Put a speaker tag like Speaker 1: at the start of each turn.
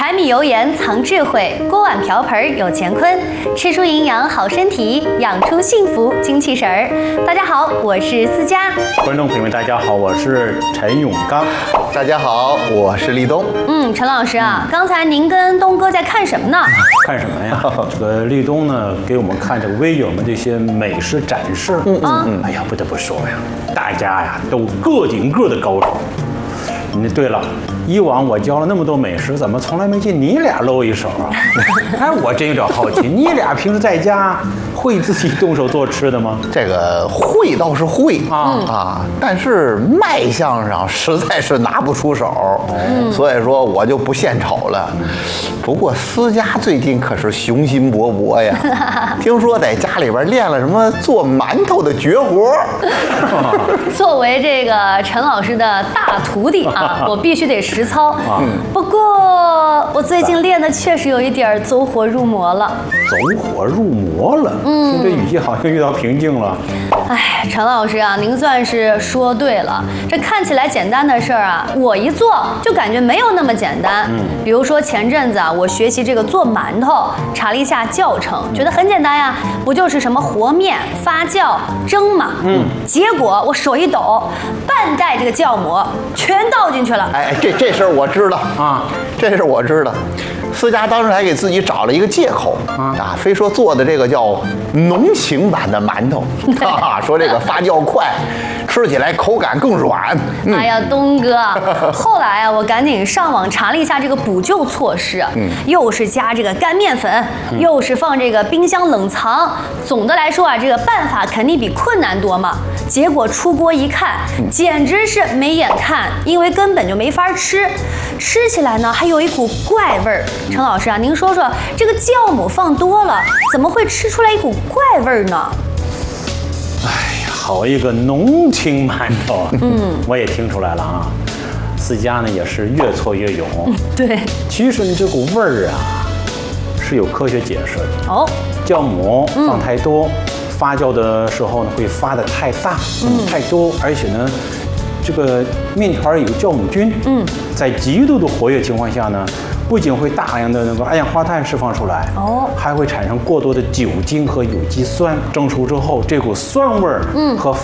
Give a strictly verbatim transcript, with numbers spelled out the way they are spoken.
Speaker 1: 柴米油盐藏智慧，锅碗瓢盆有乾坤。吃出营养好身体，养出幸福精气神儿。大家好，我是思佳。
Speaker 2: 观众朋友们，大家好，我是陈永刚。
Speaker 3: 大家好，我是立冬。
Speaker 1: 嗯，陈老师啊，刚才您跟东哥在看什么呢？
Speaker 2: 看什么呀？这个立冬呢，给我们看这个微友们这些美食展示。嗯嗯嗯。哎呀，不得不说呀，大家呀都个顶个的高手。嗯，对了，以往我教了那么多美食，怎么从来没见你俩露一手啊？哎，我真有点好奇，你俩平时在家会自己动手做吃的吗？
Speaker 3: 这个会倒是会啊啊，但是卖相上实在是拿不出手，嗯、所以说我就不献丑了。不过思佳最近可是雄心勃勃呀，听说在家里边练了什么做馒头的绝活。
Speaker 1: 作为这个陈老师的大徒弟啊，我必须得实操。嗯，不过我最近练的确实有一点走火入魔了。
Speaker 2: 走火入魔了？嗯，这语气好像遇到瓶颈了。
Speaker 1: 哎，陈老师啊，您算是说对了。这看起来简单的事儿啊，我一做就感觉没有那么简单。嗯，比如说前阵子啊，我学习这个做馒头，查了一下教程，觉得很简单呀，不就是什么和面、发酵、蒸嘛。嗯，结果我手一抖，半袋这个酵母全倒进去了。
Speaker 3: 哎，这这事儿我知道啊，这事儿我知道。思佳当时还给自己找了一个借口啊，啊非说做的这个叫浓情版的馒头，啊，说这个发酵快，吃起来口感更软。
Speaker 1: 嗯、哎呀，东哥，后来啊，我赶紧上网查了一下这个补救措施，嗯，又是加这个干面粉，嗯、又是放这个冰箱冷藏。总的来说啊，这个办法肯定比困难多嘛。结果出锅一看，简直是没眼看，因为根本就没法吃，吃起来呢还有一股怪味儿。陈老师啊，您说说这个酵母放多了，怎么会吃出来一股怪味儿呢？
Speaker 2: 哎呀，好一个浓情馒头啊！嗯，我也听出来了啊。思佳呢也是越挫越勇。嗯、
Speaker 1: 对，
Speaker 2: 其实你这股味儿啊是有科学解释的。哦，酵母放太多，嗯、发酵的时候呢会发的太大，嗯，太多，而且呢，这个面团有酵母菌，嗯，在极度的活跃情况下呢。不仅会大量的那个二氧化碳释放出来，哦，还会产生过多的酒精和有机酸，蒸熟之后，这股酸味儿，嗯，和